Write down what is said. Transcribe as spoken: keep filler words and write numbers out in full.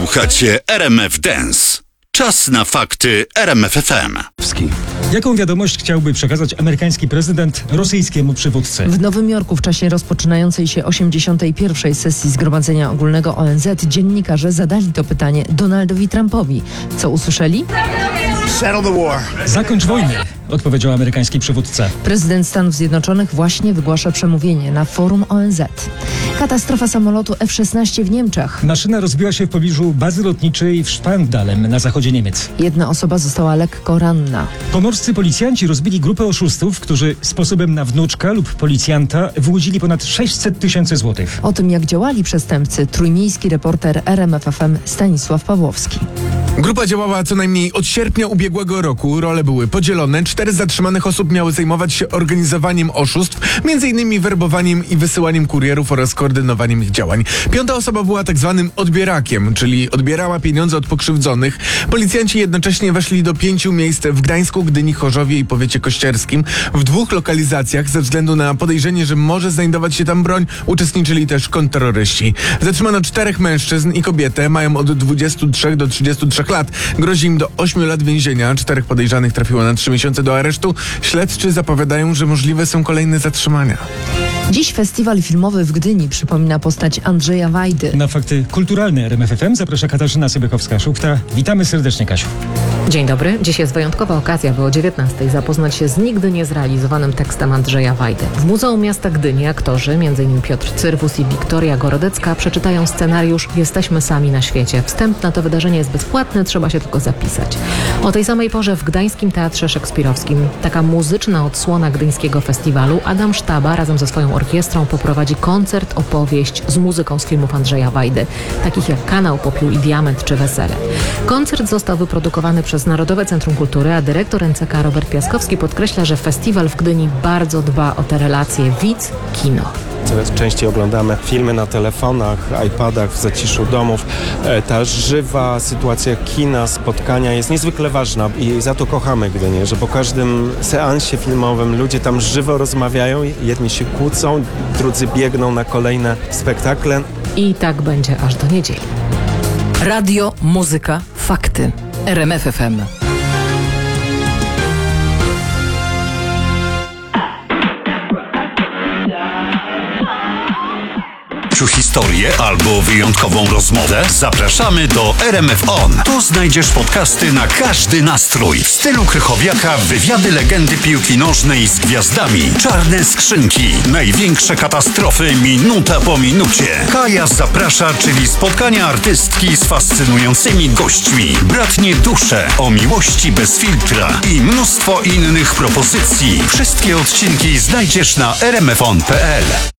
Słuchacie R M F Dance. Czas na fakty R M F F M. Jaką wiadomość chciałby przekazać amerykański prezydent rosyjskiemu przywódcy? W Nowym Jorku w czasie rozpoczynającej się osiemdziesiątej pierwszej sesji Zgromadzenia Ogólnego O N Z dziennikarze zadali to pytanie Donaldowi Trumpowi. Co usłyszeli? Settle the war. Zakończ wojnę, odpowiedział amerykański przywódca. Prezydent Stanów Zjednoczonych właśnie wygłasza przemówienie na forum O N Z. Katastrofa samolotu F szesnaście w Niemczech. Maszyna rozbiła się w pobliżu bazy lotniczej w Spandalem na zachodzie Niemiec. Jedna osoba została lekko ranna. Pomorscy policjanci rozbili grupę oszustów, którzy sposobem na wnuczka lub policjanta wyłudzili ponad sześćset tysięcy złotych. O tym, jak działali przestępcy, trójmiejski reporter R M F F M Stanisław Pawłowski. Grupa działała co najmniej od sierpnia ubiegłego roku. Role były podzielone. Cztery z zatrzymanych osób miały zajmować się organizowaniem oszustw, między innymi werbowaniem i wysyłaniem kurierów oraz koordynowaniem ich działań. Piąta osoba była tak zwanym odbierakiem, czyli odbierała pieniądze od pokrzywdzonych. Policjanci jednocześnie weszli do pięciu miejsc w Gdańsku, Gdyni, Chorzowie i powiecie kościerskim. W dwóch lokalizacjach ze względu na podejrzenie, że może znajdować się tam broń, uczestniczyli też kontrterroryści. Zatrzymano czterech mężczyzn i kobietę. Mają od dwudziestu trzech do trzydziestu trzech lat. Grozi im do ośmiu lat więzienia. Czterech podejrzanych trafiło na trzy miesiące do aresztu. Śledczy zapowiadają, że możliwe są kolejne zatrzymania. Dziś festiwal filmowy w Gdyni przypomina postać Andrzeja Wajdy. Na fakty kulturalne R M F F M zaprasza Katarzyna Sobykowska-Szukta. Witamy serdecznie, Kasiu. Dzień dobry. Dziś jest wyjątkowa okazja, by o dziewiętnastej zapoznać się z nigdy niezrealizowanym tekstem Andrzeja Wajdy. W Muzeum Miasta Gdyni aktorzy, m.in. Piotr Cyrwus i Wiktoria Gorodecka, przeczytają scenariusz Jesteśmy sami na świecie. Wstęp na to wydarzenie jest bezpłatny, trzeba się tylko zapisać. O tej samej porze w Gdańskim Teatrze Szekspirowskim taka muzyczna odsłona gdyńskiego festiwalu. Adam Sztaba razem ze swoją orkiestrą poprowadzi koncert, opowieść z muzyką z filmów Andrzeja Wajdy, takich jak Kanał, Popiół i Diament czy Wesele. Koncert został wyprodukowany przez Narodowe Centrum Kultury, a dyrektor N C K Robert Piaskowski podkreśla, że festiwal w Gdyni bardzo dba o te relacje widz-kino. Coraz częściej oglądamy filmy na telefonach, iPadach, w zaciszu domów. Ta żywa sytuacja kina, spotkania jest niezwykle ważna i za to kochamy Gdynię, że po każdym seansie filmowym ludzie tam żywo rozmawiają, jedni się kłócą, drudzy biegną na kolejne spektakle. I tak będzie aż do niedzieli. Radio, muzyka, fakty. R M F F M. Historię albo wyjątkową rozmowę? Zapraszamy do R M F On. Tu znajdziesz podcasty na każdy nastrój. W stylu Krychowiaka wywiady legendy piłki nożnej z gwiazdami. Czarne skrzynki. Największe katastrofy minuta po minucie. Kaja zaprasza, czyli spotkania artystki z fascynującymi gośćmi. Bratnie dusze o miłości bez filtra i mnóstwo innych propozycji. Wszystkie odcinki znajdziesz na r m f on kropka p l.